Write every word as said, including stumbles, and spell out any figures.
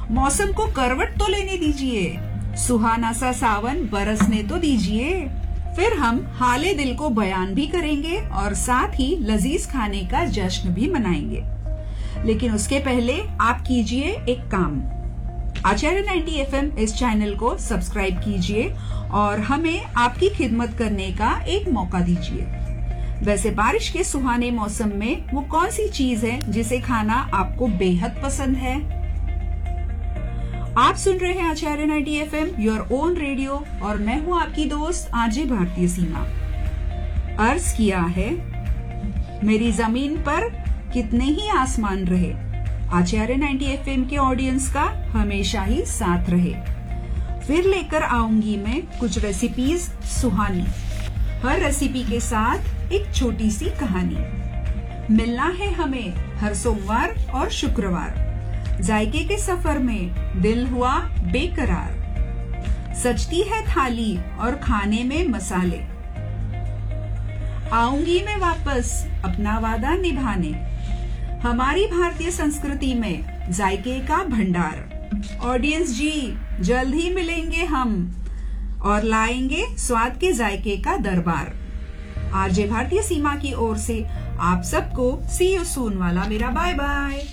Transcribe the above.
मौसम को करवट तो लेने दीजिए, सुहाना सा सावन बरसने तो दीजिए। फिर हम हाले दिल को बयान भी करेंगे और साथ ही लजीज खाने का जश्न भी मनाएंगे। लेकिन उसके पहले आप कीजिए एक काम, आचार्य नाइंटी एफ एम इस चैनल को सब्सक्राइब कीजिए और हमें आपकी खिदमत करने का एक मौका दीजिए। वैसे बारिश के सुहाने मौसम में वो कौन सी चीज है जिसे खाना आपको बेहद पसंद है? आप सुन रहे हैं आचार्य ninety F M, your own radio, और मैं हूं आपकी दोस्त आरजे भारतीय सीमा। अर्ज किया है, मेरी जमीन पर कितने ही आसमान रहे, आचार्य नाइंटी एफ एम के ऑडियंस का हमेशा ही साथ रहे। फिर लेकर आऊंगी मैं कुछ रेसिपीज सुहानी, हर रेसिपी के साथ एक छोटी सी कहानी। मिलना है हमें हर सोमवार और शुक्रवार, जायके के सफर में दिल हुआ बेकरार, सजती है थाली और खाने में मसाले। आऊंगी मैं वापस अपना वादा निभाने, हमारी भारतीय संस्कृति में जायके का भंडार। ऑडियंस जी, जल्द ही मिलेंगे हम और लाएंगे स्वाद के जायके का दरबार। आरजे भारतीय सीमा की ओर से आप सबको सी यू सून वाला मेरा बाय बाय।